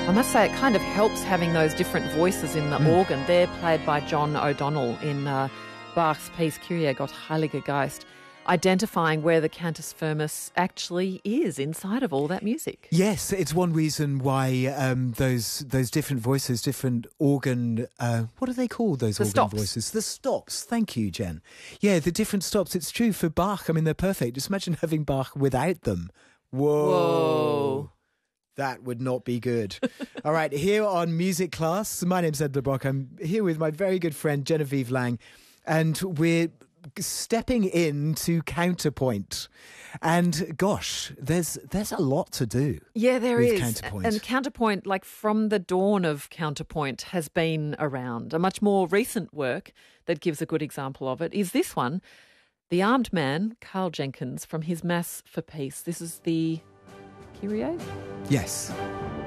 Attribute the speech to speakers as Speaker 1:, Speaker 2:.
Speaker 1: I must say it kind of helps having those different voices in the organ. They're played by John O'Donnell in Bach's piece Kyrie Gott Heiliger Geist, identifying where the cantus firmus actually is inside of all that music.
Speaker 2: Yes, it's one reason why those different voices, different organ, what are they called, those organ
Speaker 1: stops.
Speaker 2: voices? The stops. Thank you, Jen. Yeah, the different stops. It's true for Bach. I mean, they're perfect. Just imagine having Bach without them. Whoa. That would not be good. All right, here on Music Class, my name's Ed LeBrock. I'm here with my very good friend Genevieve Lang, and we're stepping into Counterpoint. And gosh, there's a lot to do.
Speaker 1: Yeah, there
Speaker 2: with
Speaker 1: is.
Speaker 2: Counterpoint.
Speaker 1: And Counterpoint, like from the dawn of Counterpoint, has been around. A much more recent work that gives a good example of it is this one, The Armed Man, Carl Jenkins, from his Mass for Peace. This is the Kyrie?
Speaker 2: Yes.